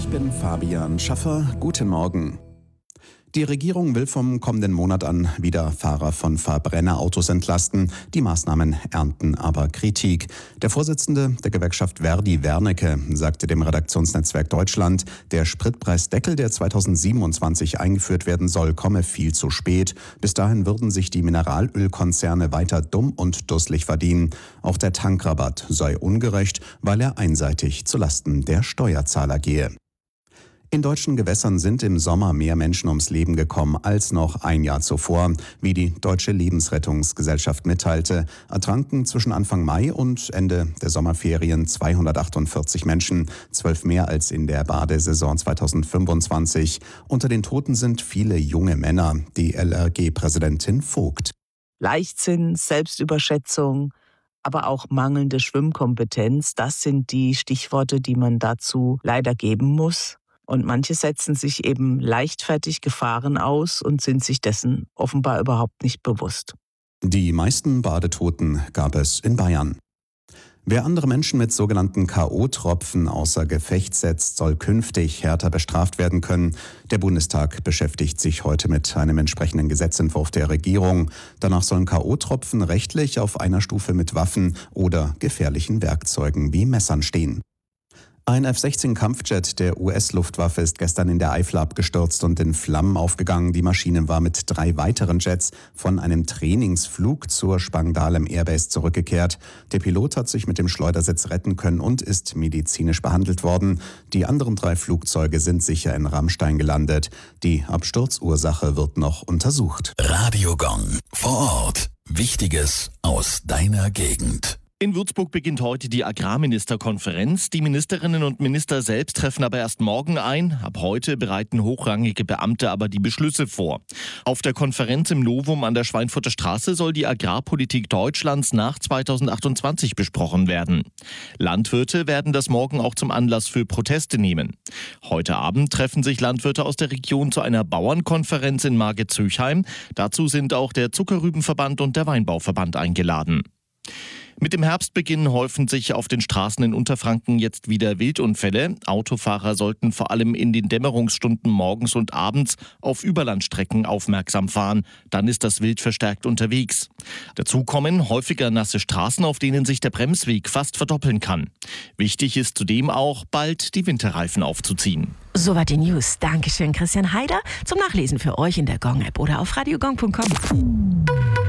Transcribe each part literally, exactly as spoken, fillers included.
bin Fabian Schaffer. Guten Morgen. Die Regierung will vom kommenden Monat an wieder Fahrer von Verbrennerautos entlasten. Die Maßnahmen ernten aber Kritik. Der Vorsitzende der Gewerkschaft Verdi, Wernicke, sagte dem Redaktionsnetzwerk Deutschland, der Spritpreisdeckel, der zweitausendsiebenundzwanzig eingeführt werden soll, komme viel zu spät. Bis dahin würden sich die Mineralölkonzerne weiter dumm und dusselig verdienen. Auch der Tankrabatt sei ungerecht, weil er einseitig zulasten der Steuerzahler gehe. In deutschen Gewässern sind im Sommer mehr Menschen ums Leben gekommen als noch ein Jahr zuvor. Wie die Deutsche Lebensrettungsgesellschaft mitteilte, ertranken zwischen Anfang Mai und Ende der Sommerferien zweihundertachtundvierzig Menschen, zwölf mehr als in der Badesaison zweitausendfünfundzwanzig. Unter den Toten sind viele junge Männer, die L R G-Präsidentin Vogt. Leichtsinn, Selbstüberschätzung, aber auch mangelnde Schwimmkompetenz, das sind die Stichworte, die man dazu leider geben muss. Und manche setzen sich eben leichtfertig Gefahren aus und sind sich dessen offenbar überhaupt nicht bewusst. Die meisten Badetoten gab es in Bayern. Wer andere Menschen mit sogenannten K O-Tropfen außer Gefecht setzt, soll künftig härter bestraft werden können. Der Bundestag beschäftigt sich heute mit einem entsprechenden Gesetzentwurf der Regierung. Danach sollen K O-Tropfen rechtlich auf einer Stufe mit Waffen oder gefährlichen Werkzeugen wie Messern stehen. Ein F sechzehn Kampfjet der U S-Luftwaffe ist gestern in der Eifel abgestürzt und in Flammen aufgegangen. Die Maschine war mit drei weiteren Jets von einem Trainingsflug zur Spangdahlem Airbase zurückgekehrt. Der Pilot hat sich mit dem Schleudersitz retten können und ist medizinisch behandelt worden. Die anderen drei Flugzeuge sind sicher in Rammstein gelandet. Die Absturzursache wird noch untersucht. Radio Gong. Vor Ort. Wichtiges aus deiner Gegend. In Würzburg beginnt heute die Agrarministerkonferenz. Die Ministerinnen und Minister selbst treffen aber erst morgen ein. Ab heute bereiten hochrangige Beamte aber die Beschlüsse vor. Auf der Konferenz im Novum an der Schweinfurter Straße soll die Agrarpolitik Deutschlands nach zweitausendachtundzwanzig besprochen werden. Landwirte werden das morgen auch zum Anlass für Proteste nehmen. Heute Abend treffen sich Landwirte aus der Region zu einer Bauernkonferenz in Margit-Züchheim. Dazu sind auch der Zuckerrübenverband und der Weinbauverband eingeladen. Mit dem Herbstbeginn häufen sich auf den Straßen in Unterfranken jetzt wieder Wildunfälle. Autofahrer sollten vor allem in den Dämmerungsstunden morgens und abends auf Überlandstrecken aufmerksam fahren. Dann ist das Wild verstärkt unterwegs. Dazu kommen häufiger nasse Straßen, auf denen sich der Bremsweg fast verdoppeln kann. Wichtig ist zudem auch, bald die Winterreifen aufzuziehen. Soweit die News. Dankeschön, Christian Haider. Zum Nachlesen für euch in der Gong-App oder auf radiogong punkt com.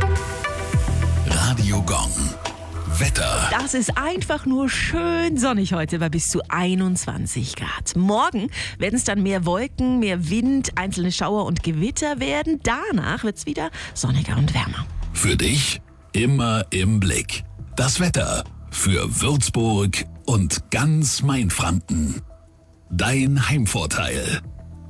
Radio Gong. Wetter. Das ist einfach nur schön sonnig heute bei bis zu einundzwanzig Grad. Morgen werden es dann mehr Wolken, mehr Wind, einzelne Schauer und Gewitter werden. Danach wird es wieder sonniger und wärmer. Für dich immer im Blick. Das Wetter für Würzburg und ganz Mainfranken. Dein Heimvorteil.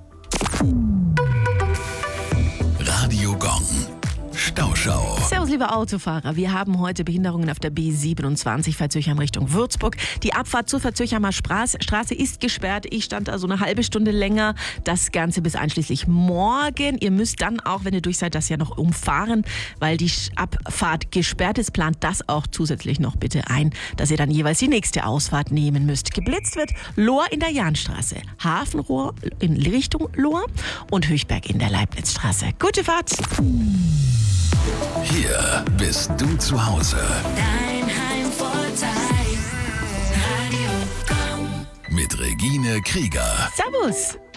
Radio Gong. Stauschau. Servus, liebe Autofahrer. Wir haben heute Behinderungen auf der B siebenundzwanzig Verzöchern Richtung Würzburg. Die Abfahrt zur Verzöchernmer Straße ist gesperrt. Ich stand also eine halbe Stunde länger. Das Ganze bis einschließlich morgen. Ihr müsst dann auch, wenn ihr durch seid, das ja noch umfahren, weil die Abfahrt gesperrt ist. Plant das auch zusätzlich noch bitte ein, dass ihr dann jeweils die nächste Ausfahrt nehmen müsst. Geblitzt wird Lohr in der Jahnstraße, Hafenrohr in Richtung Lohr und Höchberg in der Leibnizstraße. Gute Fahrt! Hier bist du zu Hause. Dein Heimvorteil. Radio Gong. Mit Regine Krieger. Servus!